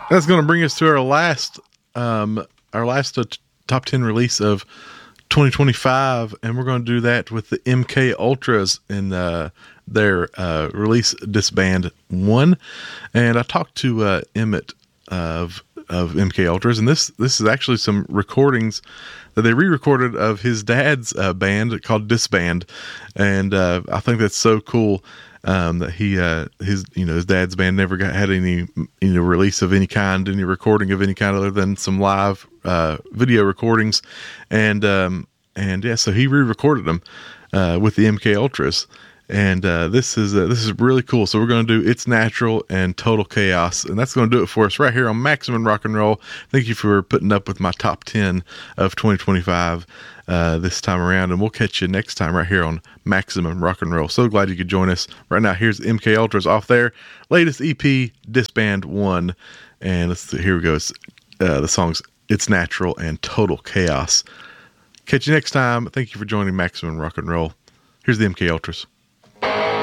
That's going to bring us to our last top 10 release of 2025, and we're going to do that with the MK Ultras in their release Disband 1. And I talked to Emmett of MK Ultras, and this is actually some recordings that they re-recorded of his dad's band called Disband, and I think that's so cool. That his dad's band never had any release of any kind, any recording of any kind other than some live video recordings, and so he re-recorded them with the MK Ultras, and this is really cool. So we're going to do It's Natural and Total Chaos, and that's going to do it for us right here on Maximum Rock and Roll. Thank you for putting up with my top 10 of 2025 this time around, and we'll catch you next time right here on Maximum Rock and Roll. So glad you could join us. Right now, here's MK Ultras off their latest EP, Disband 1, and here we go. The songs It's Natural and Total Chaos. Catch you next time. Thank you for joining Maximum Rock and Roll. Here's the MK Ultras.